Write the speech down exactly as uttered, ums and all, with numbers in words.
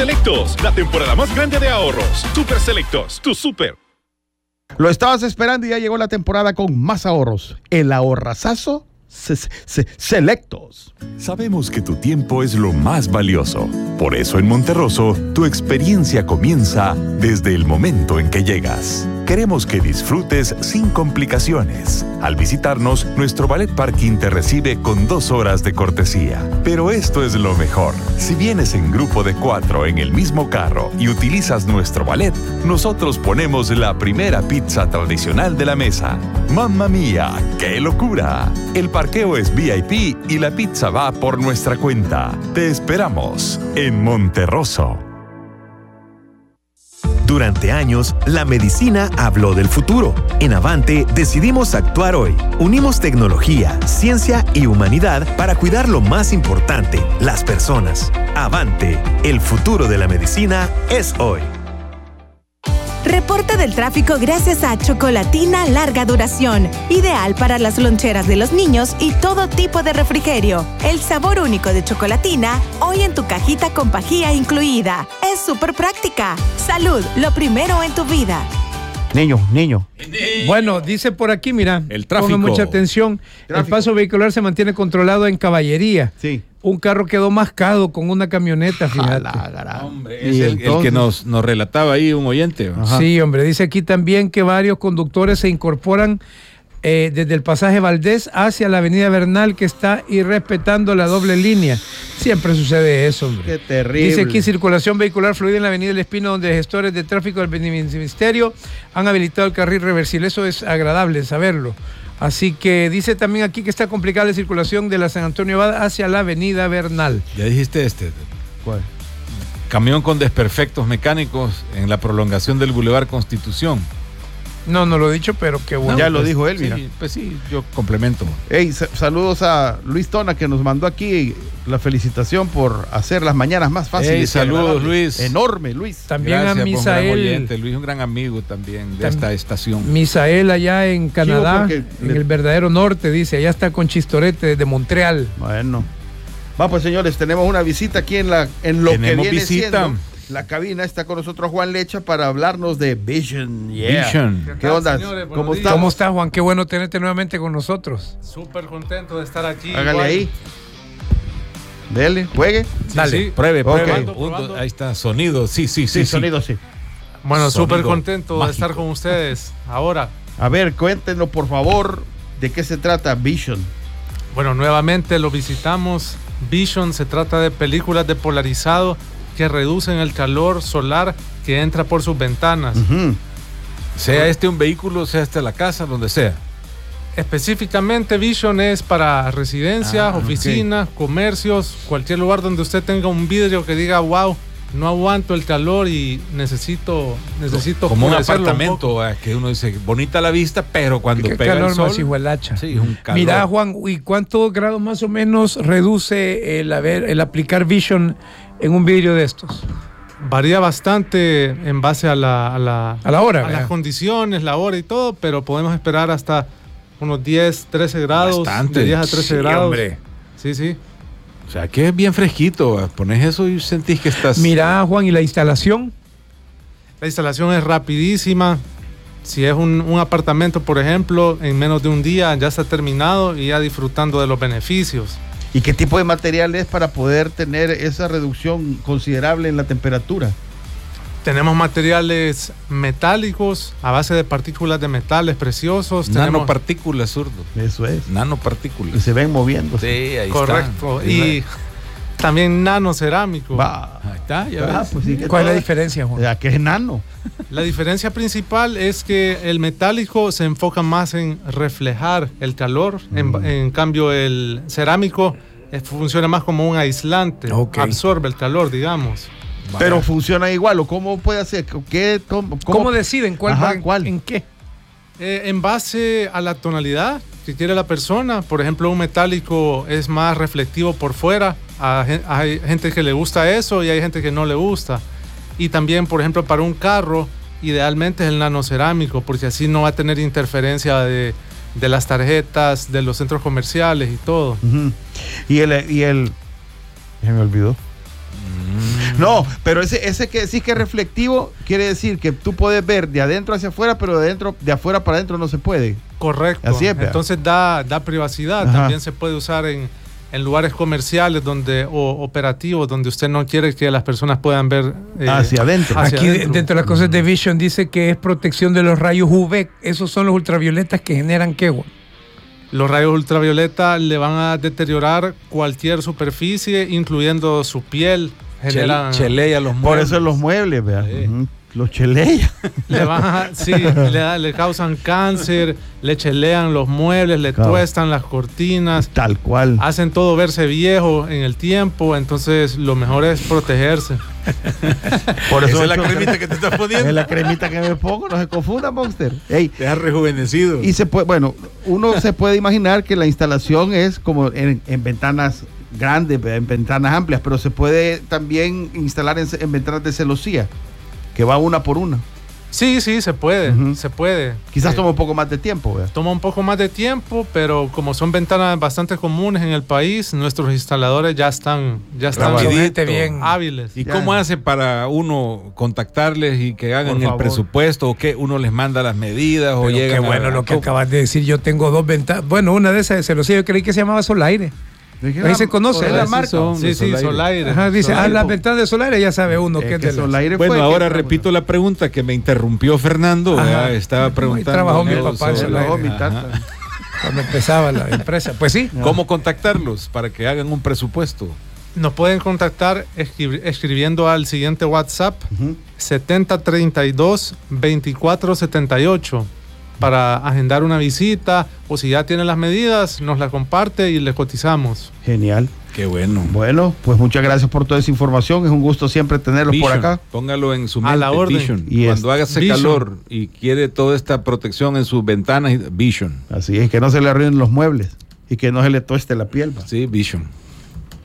Selectos, la temporada más grande de ahorros. Super Selectos, tu super. Lo estabas esperando y ya llegó la temporada con más ahorros. El ahorrazazo se, se, Selectos. Sabemos que tu tiempo es lo más valioso. Por eso en Monterroso, tu experiencia comienza desde el momento en que llegas. Queremos que disfrutes sin complicaciones. Al visitarnos, nuestro ballet parking te recibe con dos horas de cortesía. Pero esto es lo mejor. Si vienes en grupo de cuatro en el mismo carro y utilizas nuestro ballet, nosotros ponemos la primera pizza tradicional de la mesa. ¡Mamma mía! ¡Qué locura! El parqueo es V I P y la pizza va por nuestra cuenta. Te esperamos en Monterroso. Durante años, la medicina habló del futuro. En Avante decidimos actuar hoy. Unimos tecnología, ciencia y humanidad para cuidar lo más importante, las personas. Avante, el futuro de la medicina es hoy. Reporte del tráfico gracias a Chocolatina Larga Duración. Ideal para las loncheras de los niños y todo tipo de refrigerio. El sabor único de Chocolatina, hoy en tu cajita con pajilla incluida. Es súper práctica. Salud, lo primero en tu vida. Niño, niño. Bueno, dice por aquí, mira, el tráfico. Pongan mucha atención. Tráfico. El paso vehicular se mantiene controlado en Caballería. Sí. Un carro quedó mascado con una camioneta, fíjate. Jala, hombre, es el, el que nos, nos relataba ahí un oyente. Ajá. Sí, hombre, dice aquí también que varios conductores se incorporan eh, desde el pasaje Valdés hacia la avenida Bernal, que está irrespetando la doble línea. Siempre sucede eso, hombre. Qué terrible. Dice aquí circulación vehicular fluida en la avenida El Espino, donde gestores de tráfico del ministerio han habilitado el carril reversible. Eso es agradable saberlo. Así que dice también aquí que está complicada la circulación de la San Antonio Abad hacia la avenida Bernal. Ya dijiste este. ¿Cuál? Camión con desperfectos mecánicos en la prolongación del Boulevard Constitución. No, no lo he dicho, pero qué bueno. Ya pues, lo dijo él, mira. Sí, pues sí, yo complemento. Hey, saludos a Luis Tona, que nos mandó aquí la felicitación por hacer las mañanas más fáciles. Hey, saludos, Luis. Enorme, Luis. También Gracias, a Misael. Oyente. Luis es un gran amigo también de Tam esta estación. Misael allá en Canadá, Chivo, en le... el verdadero norte, dice. Allá está con Chistorete desde Montreal. Bueno. Va, pues, señores, tenemos una visita aquí en la en lo tenemos que viene visita. siendo la cabina. Está con nosotros Juan Lecha para hablarnos de Vision. Yeah. Vision. ¿Qué, ¿Qué onda? Señores, ¿Cómo días. está? ¿Cómo está, Juan? Qué bueno tenerte nuevamente con nosotros. Súper contento de estar aquí. Hágale igual. ahí. Dele, juegue. Sí, Dale, sí. Pruebe, pruebe. Okay. Probando, probando. Ahí está, sonido. Sí, sí, Sí, sí. sonido, sí. Bueno, Sonido súper contento mágico. de estar con ustedes ahora. A ver, cuéntenos, por favor, de qué se trata Vision. Bueno, nuevamente lo visitamos. Vision se trata de películas de polarizado que reducen el calor solar que entra por sus ventanas. Uh-huh. Sea este un vehículo, sea este la casa, donde sea. Específicamente Vision es para residencias, Ah, oficinas, okay. comercios, cualquier lugar donde usted tenga un vidrio que diga, wow, no aguanto el calor y necesito necesito como un oscurecerlo apartamento un eh, que uno dice bonita la vista, pero cuando qué pega calor el sol, más igualacha. sí, es un calor. Mira, Juan, ¿y cuántos grados más o menos reduce el, haber, el aplicar Vision en un vidrio de estos? Varía bastante en base a la, a la, a la hora, a las condiciones, la hora y todo, pero podemos esperar hasta unos diez, trece grados. Bastante. De diez a trece Sí, grados. hombre. Sí, sí. O sea, que es bien fresquito. Pones eso y sentís que estás... Mira, Juan, ¿y la instalación? La instalación es rapidísima. Si es un, un apartamento, por ejemplo, en menos de un día ya está terminado y ya disfrutando de los beneficios. ¿Y qué tipo de material es para poder tener esa reducción considerable en la temperatura? Tenemos materiales metálicos a base de partículas de metales preciosos. Nanopartículas, zurdo. Eso es. Nanopartículas. Y se ven moviendo. Sí, ahí correcto. está. Y también nanocerámico. Va. Ahí está, ya Ah, ves. pues sí, ¿Cuál es la diferencia, Juan? ¿A qué es nano? La diferencia principal es que el metálico se enfoca más en reflejar el calor, mm. en, en cambio el cerámico eh, funciona más como un aislante, okay. absorbe el calor, digamos. Pero Vaya. funciona igual, ¿o cómo puede hacer? ¿Qué, cómo, cómo? ¿Cómo deciden cuál, Ajá, va, cuál? en qué? Eh, en base a la tonalidad que quiere la persona. Por ejemplo, un metálico es más reflectivo por fuera. Hay gente que le gusta eso y hay gente que no le gusta. Y también, por ejemplo, para un carro, idealmente es el nanocerámico, porque así no va a tener interferencia de, de las tarjetas, de los centros comerciales y todo. Uh-huh. Y el... Y el se me olvidó. No, pero ese, ese que decís que es reflectivo, quiere decir que tú puedes ver de adentro hacia afuera, pero de, adentro, de afuera para adentro no se puede. Correcto. Así es, entonces da, da privacidad. Ajá. También se puede usar en, en lugares comerciales donde o operativos donde usted no quiere que las personas puedan ver eh, hacia adentro. hacia Aquí, adentro. dentro de las cosas de Vision, dice que es protección de los rayos U V. Esos son los ultravioletas que generan qué, güey. Los rayos ultravioleta le van a deteriorar cualquier superficie, incluyendo su piel. Generan, Chelea los Por muebles. eso en los muebles, vea. Sí. Ujú. Los cheleas. le van a, sí, le, da- le causan cáncer, le chelean los muebles, le Claro. tuestan las cortinas, Tal cual. hacen todo verse viejo en el tiempo. Entonces lo mejor es protegerse. Por eso Esa es la yo- cremita que te estás Es poniendo. la cremita que me pongo, no se confunda, Monster. Ey, Te has rejuvenecido. y se puede, bueno, uno se puede imaginar que la instalación es como en, en ventanas grandes, en ventanas amplias, pero se puede también instalar en, en ventanas de celosía, que va una por una. Sí, sí, se puede, Ujú. se puede. Quizás Eh, toma un poco más de tiempo, ¿verdad? Toma un poco más de tiempo, pero como son ventanas bastante comunes en el país, nuestros instaladores ya están, ya están Rapidito, bien. hábiles. ¿Y Ya. cómo hace para uno contactarles y que hagan Por el favor. presupuesto? ¿O qué? ¿Uno les manda las medidas o Pero qué llegan a- bueno lo que acabas de decir. Yo tengo dos ventanas. Bueno, una de esas de celosía, yo creí que se llamaba Solaire. Ahí se conoce, es ¿verdad? la marca. son Sí, los sí, Solaire. Solaire. Ajá, dice, ah, Solaire. las ventanas de Solaire, ya sabe uno Es que es que de las- Solaire Bueno, fue ahora que- repito la pregunta que me interrumpió Fernando. Ajá. ¿verdad? Estaba Muy preguntando. trabajó mi ¿no? papá en sobre- Solaire. mi tata. Ajá. cuando empezaba la empresa. Pues sí. ¿Cómo contactarlos para que hagan un presupuesto? Nos pueden contactar escri- escribiendo al siguiente WhatsApp Ujú. setenta treinta y dos veinticuatro setenta y ocho para agendar una visita, o si ya tiene las medidas, nos la comparte y le cotizamos. Genial. Qué bueno. Bueno, pues muchas gracias por toda esa información. Es un gusto siempre tenerlos por Vision, acá. Póngalo en su A mente. la orden. Vision. Y Cuando es- haga ese Vision. calor y quiere toda esta protección en sus ventanas, Vision. Así es, que no se le arruinen los muebles y que no se le tueste la piel. ¿va? Sí, Vision.